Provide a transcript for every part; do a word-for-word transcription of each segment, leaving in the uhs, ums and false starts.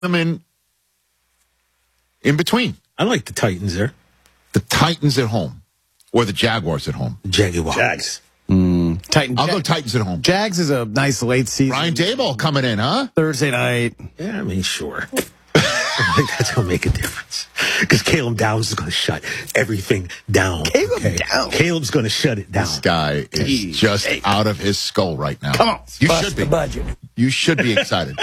them in in between. I like the Titans there. The Titans at home or the Jaguars at home. Jaguars. Jags. Mm, Titan, I'll Jag- go Titans at home. Jags is a nice late season. Ryan Daboll coming in, huh? Thursday night. Yeah, I mean, sure. I think that's going to make a difference. Because Caleb Downs is going to shut everything down. Caleb okay? Downs? Caleb's going to shut it down. This guy is Jeez. just Hey. out of his skull right now. Come on. You Bust should be. the budget. You should be excited.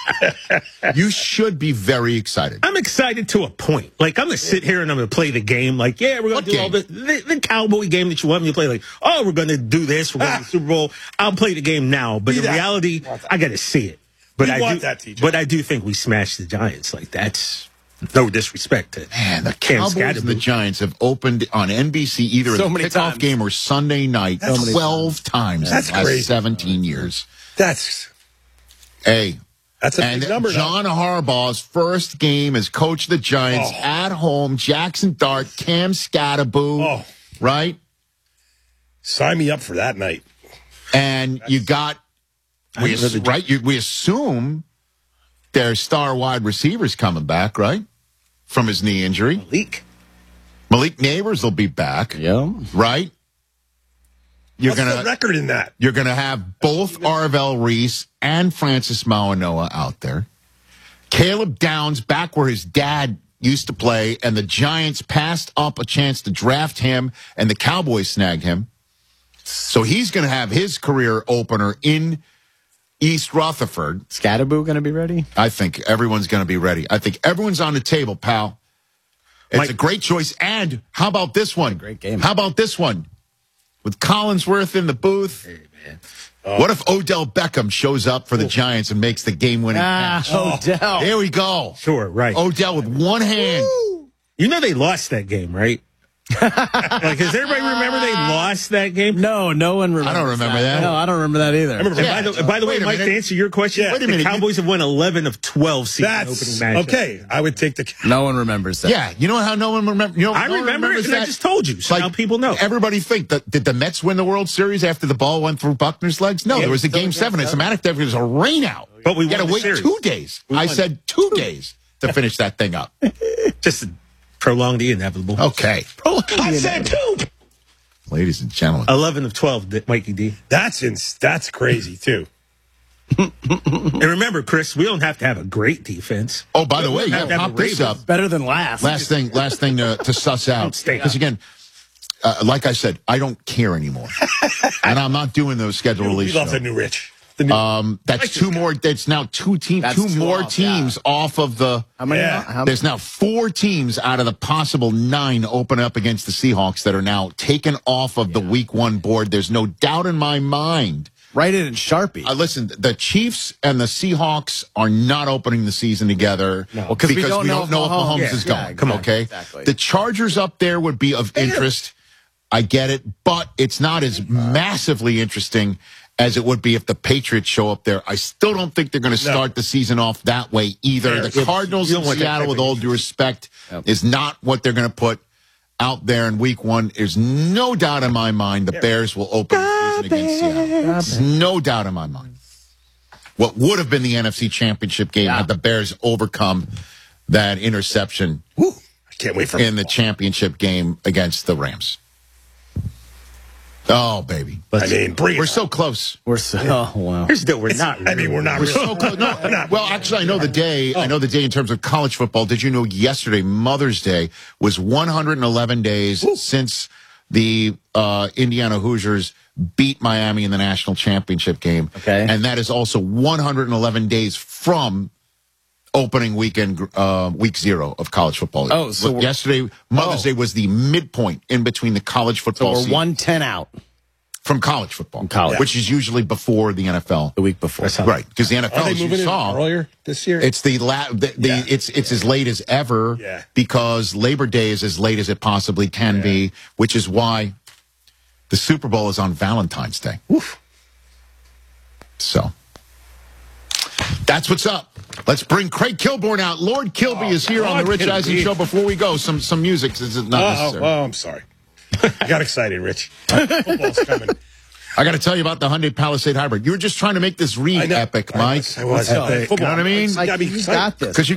You should be very excited. I'm excited to a point. Like, I'm going to sit here and I'm going to play the game. Like, yeah, we're going What to do all the, game? the the Cowboy game that you want me to play. Like, oh, we're going to do this. We're going to the Super Bowl. I'll play the game now. But Be in that. reality, I got to see it. But We I want do, that, T J. But I do think we smashed the Giants. Like, that's no disrespect to Man, the Cam Cowboys and the Scatterbo. Giants have opened on N B C either So the many kickoff times. game or Sunday night So many twelve times That's in the last crazy. seventeen years. That's Hey, that's a and big number. John Harbaugh's first game as coach of the Giants Oh. at home, Jackson Dart, Cam Scatterbo, Oh. right? Sign me up for that night. And you got, we, I'd rather- right? You, we assume their star wide receivers coming back, right? From his knee injury. Leak. Malik Neighbors will be back, Yeah. right? You're What's gonna the record in that? You're going to have both Arvell Reese and Francis Mauanoa out there. Caleb Downs back where his dad used to play, and the Giants passed up a chance to draft him, and the Cowboys snagged him. So he's going to have his career opener in East Rutherford. Scatterboo going to be ready? I think everyone's going to be ready. I think everyone's on the table, pal. It's Mike- a great choice. And how about this one? great game. How about this one? With Collinsworth in the booth. Hey, man. What if Odell Beckham shows up for the Giants and makes the game-winning Ah, catch? Odell. Here we go. Sure, right. Odell with one hand. You know they lost that game, right? Like, does everybody remember they lost that game? No, no one remembers I don't remember that. No, I don't remember that either. And Yeah. by the, by the way, Wait a Mike, to minute. answer your question, Yeah. Wait a the minute. Cowboys have won eleven of twelve season That's opening matchups. okay. I would take the. No one remembers that. Yeah, you know how no one remember. You know, I no one remember it, remembers and I that? just told you, so Like, now people know. Everybody think that did the Mets win the World Series after the ball went through Buckner's legs? No, Yeah, there was a still game a game seven. As a matter of fact, there was a rain out. But we you got to won the wait series. two days. I won. said two days to finish that thing up. Just to prolong the inevitable. Okay, I said two. ladies and gentlemen. eleven of twelve, D- Mikey D. That's in, that's crazy too. And remember, Chris, we don't have to have a great defense. Oh, by the way, We yeah, have to have pop the this Ravens. up. Better than last. Last thing, last thing to, to suss out. Stay Because up. again, uh, like I said, I don't care anymore, and I'm not doing those schedule We release love shows. the new Rich. The new, Um, that's two more. That's now two teams. That's Two two more off, teams off of the. How many? Yeah. How, There's now four teams out of the possible nine open up against the Seahawks that are now taken off of the Week One board. There's no doubt in my mind. write it in Sharpie. Uh, listen, the Chiefs and the Seahawks are not opening the season together No. Well, 'cause we don't know if if Mahomes- Mahomes Yeah, is yeah, going. come on. Okay, Exactly. the Chargers up there would be of interest. I get it, but it's not as massively interesting as it would be if the Patriots show up there. I still don't think they're going to start the season off that way either. Yeah, the yeah, Cardinals you in don't want that Seattle, type with of all due respect, is not what they're going to put out there in Week One. There's no doubt in my mind the Bears will open the season against Seattle. There's no doubt in my mind. What would have been the N F C Championship game Yeah. had the Bears overcome that interception Woo, I can't wait for in the championship game against the Rams. Oh, baby. I mean, bring it We're on. so close. We're so oh, wow. Here's the we're not. I mean, we're not. We're really. so close. No, well, actually, I know the day. I know the day in terms of college football. Did you know yesterday, Mother's Day, was one hundred eleven days since the uh, Indiana Hoosiers beat Miami in the national championship game. Okay. And that is also one hundred eleven days from opening weekend, uh, week zero of college football. Oh, so Look, we're- yesterday, Mother's Oh. Day was the midpoint in between the college football So we're season one ten out from college football, college. which is usually before the N F L. the week before. That's how- Right, because the N F L, Are they as you moving it saw, earlier this year? it's the, la- the, the Yeah. it's it's as late as ever Yeah. because Labor Day is as late as it possibly can be, which is why the Super Bowl is on Valentine's Day. So that's what's up. Let's bring Craig Kilborn out. Lord Kilby is here on Lord the Rich Kilby. Eisen Show. Before we go, some some music. Is it not Oh, necessary? oh, I'm sorry. I got excited, Rich. Football's coming. I got to tell you about the Hyundai Palisade Hybrid. You were just trying to make this read I know. epic, I Mike. was. I was. Let's go. Football. You know what I mean? It's Like, gotta be you exciting. got this. Because you